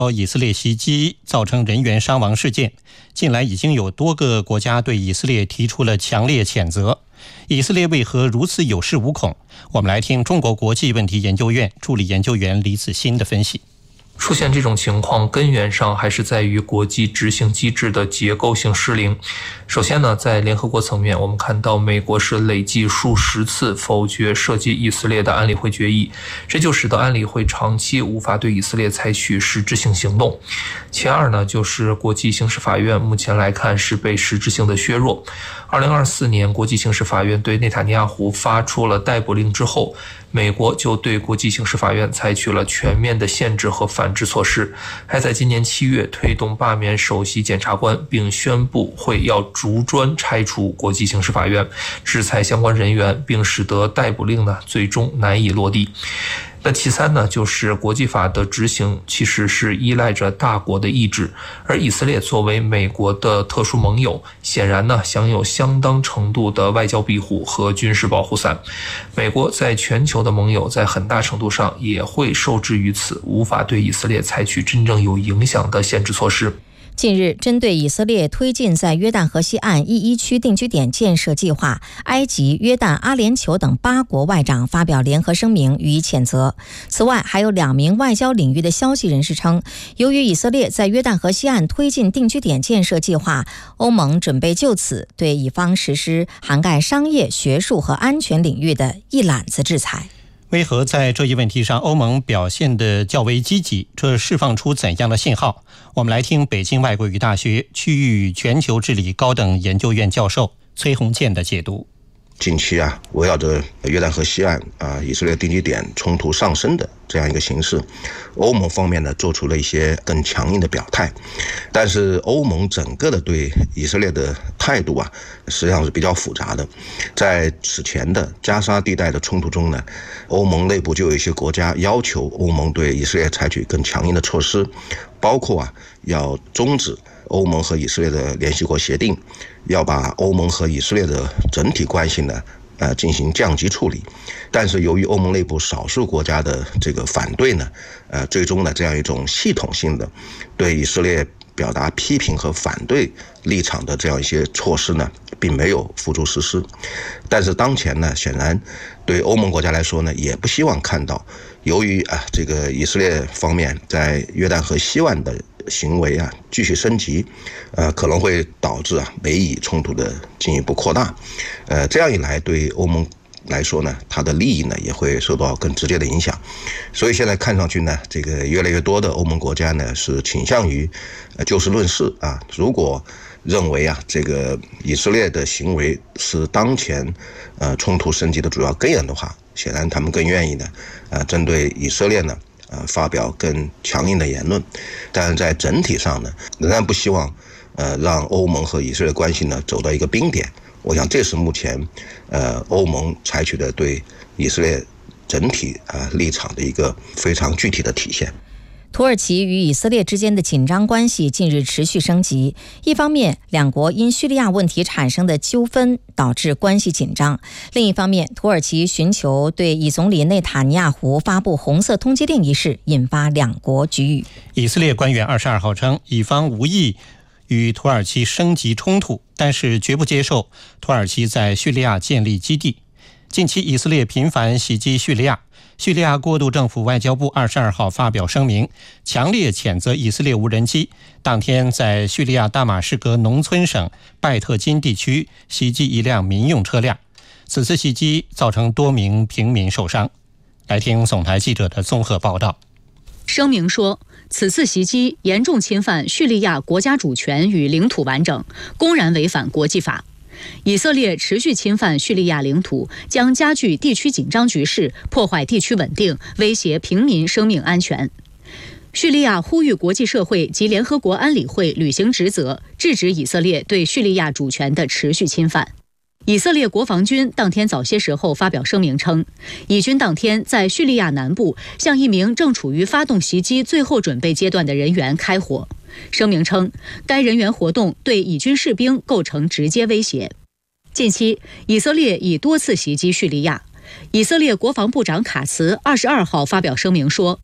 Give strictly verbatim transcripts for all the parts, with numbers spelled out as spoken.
以色列袭击造成人员伤亡事件，近来已经有多个国家对以色列提出了强烈谴责。以色列为何如此有恃无恐？我们来听中国国际问题研究院助理研究员李子欣的分析。 出现这种情况，根源上还是在于国际执行机制的结构性失灵。首先呢，在联合国层面，我们看到美国是累计数十次否决涉及以色列的安理会决议，这就使得安理会长期无法对以色列采取实质性行动。其二呢，就是国际刑事法院目前来看是被实质性的削弱。二零二四年，国际刑事法院对内塔尼亚胡发出了逮捕令之后，美国就对国际刑事法院采取了全面的限制和反制措施，还在今年七月推动罢免首席检察官，并宣布会要逐专拆除国际刑事法院，制裁相关人员，并使得逮捕令呢最终难以落地。那其三呢，就是国际法的执行其实是依赖着大国的意志，而以色列作为美国的特殊盟友，显然呢享有相当程度的外交庇护和军事保护伞。美国在全球的盟友在很大程度上也会受制于此，无法对以色列采取真正有影响的限制措施。 近日，针对以色列推进在约旦河西岸一一区定居点建设计划，埃及、约旦、阿联酋等八国外长发表联合声明予以谴责。此外，还有两名外交领域的消息人士称，由于以色列在约旦河西岸推进定居点建设计划，欧盟准备就此对以方实施涵盖商业、学术和安全领域的一揽子制裁。 为何在这一问题上欧盟表现得较为积极？这释放出怎样的信号？我们来听北京外国语大学区域与全球治理高等研究院教授崔洪建的解读。 近期啊，围绕着约旦河西岸啊以色列定居点冲突上升的这样一个形势，欧盟方面呢做出了一些更强硬的表态，但是欧盟整个的对以色列的态度啊，实际上是比较复杂的。在此前的加沙地带的冲突中呢，欧盟内部就有一些国家要求欧盟对以色列采取更强硬的措施，包括啊要终止欧盟和以色列的联系国协定，要把欧盟和以色列的整体关系呢呃，进行降级处理。但是由于欧盟内部少数国家的这个反对呢，呃，最终呢这样一种系统性的对以色列表达批评和反对立场的这样一些措施呢，并没有付诸实施。但是当前呢，显然对欧盟国家来说呢，也不希望看到由于啊这个以色列方面在约旦河西岸的行为啊继续升级，呃，可能会导致啊美以冲突的进一步扩大，呃，这样一来对欧盟来说呢，它的利益呢也会受到更直接的影响。所以现在看上去呢，这个越来越多的欧盟国家呢是倾向于呃就事论事啊，如果认为啊这个以色列的行为是当前呃冲突升级的主要根源的话，显然他们更愿意呢呃针对以色列呢呃，发表更强硬的言论，但是在整体上呢，仍然不希望呃让欧盟和以色列关系呢走到一个冰点。我想这是目前呃欧盟采取的对以色列整体啊、呃、立场的一个非常具体的体现。 土耳其与以色列之间的紧张关系近日持续升级，一方面两国因叙利亚问题产生的纠纷导致关系紧张，另一方面土耳其寻求对以总理内塔尼亚胡发布红色通缉令一事引发两国局域。 以色列官员二十二号称，以方无意与土耳其升级冲突，但是绝不接受土耳其在叙利亚建立基地。近期以色列频繁袭击叙利亚，叙利亚过渡政府外交部二十二号发表声明，强烈谴责以色列无人机当天在叙利亚大马士革农村省拜特金地区袭击一辆民用车辆，此次袭击造成多名平民受伤。来听总台记者的综合报道。 声明说，此次袭击严重侵犯叙利亚国家主权与领土完整，公然违反国际法。以色列持续侵犯叙利亚领土，将加剧地区紧张局势，破坏地区稳定，威胁平民生命安全。叙利亚呼吁国际社会及联合国安理会履行职责，制止以色列对叙利亚主权的持续侵犯。以色列国防军当天早些时候发表声明称，以军当天在叙利亚南部向一名正处于发动袭击最后准备阶段的人员开火。声明称，该人员活动对以军士兵构成直接威胁。近期，以色列已多次袭击叙利亚。以色列国防部长卡茨二十二号发表声明说，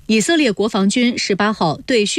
以色列国防军十八号对叙